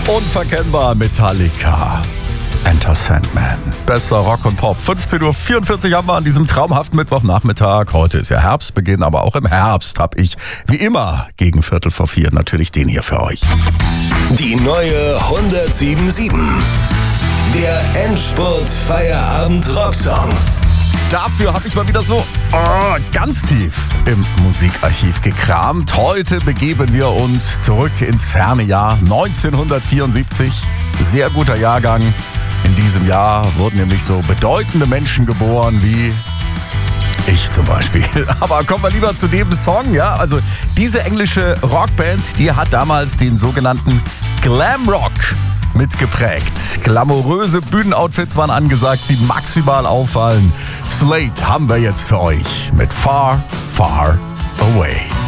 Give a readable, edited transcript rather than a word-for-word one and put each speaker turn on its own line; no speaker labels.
Unverkennbar Metallica. Enter Sandman. Bester Rock und Pop. 15.44 Uhr haben wir an diesem traumhaften Mittwochnachmittag. Heute ist ja Herbstbeginn, aber auch im Herbst habe ich, wie immer, gegen 15:45 natürlich den hier für euch.
Die neue 107.7. Der Endspurt-Feierabend-Rocksong.
Dafür habe ich mal wieder so ganz tief im Musikarchiv gekramt. Heute begeben wir uns zurück ins ferne Jahr 1974. Sehr guter Jahrgang. In diesem Jahr wurden nämlich so bedeutende Menschen geboren wie ich zum Beispiel. Aber kommen wir lieber zu dem Song, ja? Also diese englische Rockband, die hat damals den sogenannten Glamrock mitgeprägt. Glamouröse Bühnenoutfits waren angesagt, die maximal auffallen. Slade haben wir jetzt für euch mit Far, Far Away.